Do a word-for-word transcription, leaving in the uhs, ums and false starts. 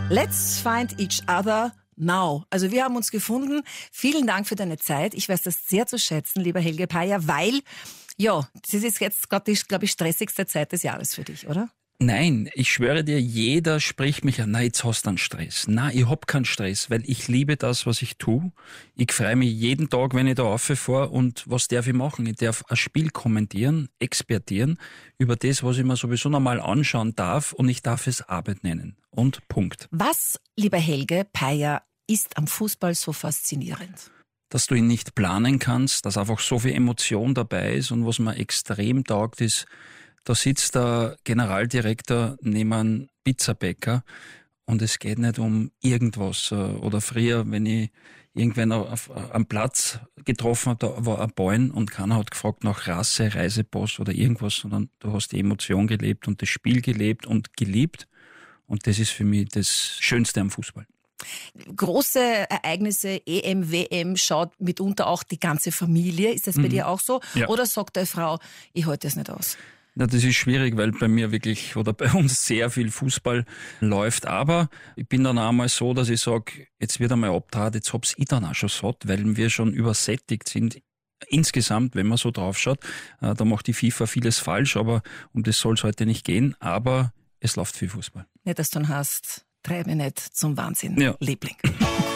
Let's find each other now. Also wir haben uns gefunden. Vielen Dank für deine Zeit. Ich weiß das sehr zu schätzen, lieber Helge Payer, weil, ja, das ist jetzt gerade die, glaube ich, stressigste Zeit des Jahres für dich, oder? Nein, ich schwöre dir, jeder spricht mich an, na, jetzt hast du einen Stress. Na, ich hab keinen Stress, weil ich liebe das, was ich tue. Ich freue mich jeden Tag, wenn ich da rauffahre, und was darf ich machen? Ich darf ein Spiel kommentieren, expertieren über das, was ich mir sowieso normal anschauen darf, und ich darf es Arbeit nennen. Und Punkt. Was, lieber Helge Payer, ist am Fußball so faszinierend? Dass du ihn nicht planen kannst, dass einfach so viel Emotion dabei ist, und was mir extrem taugt ist, da sitzt der Generaldirektor neben einem Pizzabäcker und es geht nicht um irgendwas. Oder früher, wenn ich irgendwann auf, am Platz getroffen habe, da war ein Bäuin und keiner hat gefragt nach Rasse, Reisepass oder irgendwas, sondern du hast die Emotion gelebt und das Spiel gelebt und geliebt. Und das ist für mich das Schönste am Fußball. Große Ereignisse, E M, W M, schaut mitunter auch die ganze Familie. Ist das bei mhm. dir auch so? Ja. Oder sagt deine Frau, ich halte das nicht aus? Na, das ist schwierig, weil bei mir wirklich oder bei uns sehr viel Fußball läuft. Aber ich bin dann einmal so, dass ich sage, jetzt wird einmal abtrat, jetzt hab's ich dann auch schon satt, weil wir schon übersättigt sind. Insgesamt, wenn man so drauf schaut, da macht die FIFA vieles falsch, aber um das soll es heute nicht gehen. Aber es läuft viel Fußball. Nicht, dass du dann hast, treibe nicht zum Wahnsinn, ja. Liebling.